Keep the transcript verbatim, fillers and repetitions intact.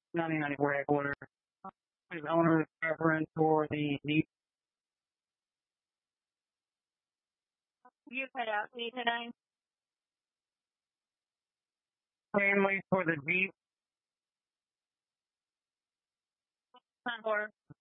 nineteen ninety-four headquarters. Is owner's preference for the Jeep? You cut out me today. Family for the Jeep? Not for